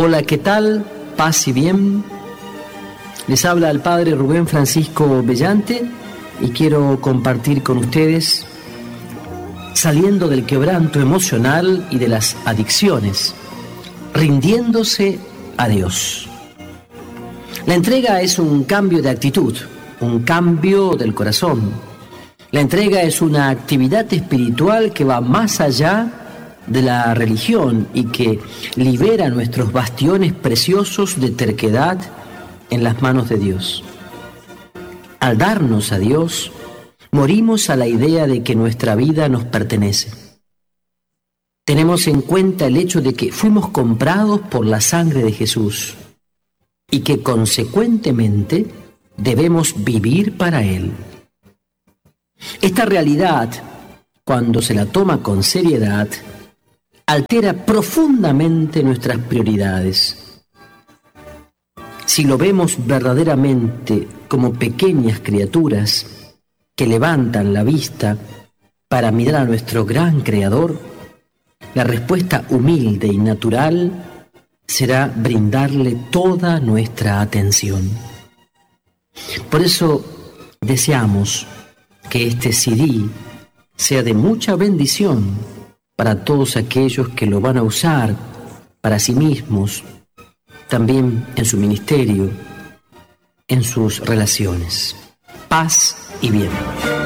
Hola, ¿qué tal? Paz y bien. Les habla el Padre Rubén Francisco Bellante y quiero compartir con ustedes saliendo del quebranto emocional y de las adicciones, rindiéndose a Dios. La entrega es un cambio de actitud, un cambio del corazón. La entrega es una actividad espiritual que va más allá de la religión y que libera nuestros bastiones preciosos de terquedad en las manos de Dios. Al darnos a Dios, morimos a la idea de que nuestra vida nos pertenece. Tenemos en cuenta el hecho de que fuimos comprados por la sangre de Jesús y que consecuentemente debemos vivir para Él. Esta realidad, cuando se la toma con seriedad, altera profundamente nuestras prioridades. Si lo vemos verdaderamente como pequeñas criaturas que levantan la vista para mirar a nuestro gran Creador, la respuesta humilde y natural será brindarle toda nuestra atención. Por eso deseamos que este CD sea de mucha bendición para todos aquellos que lo van a usar para sí mismos, también en su ministerio, en sus relaciones. Paz y bien.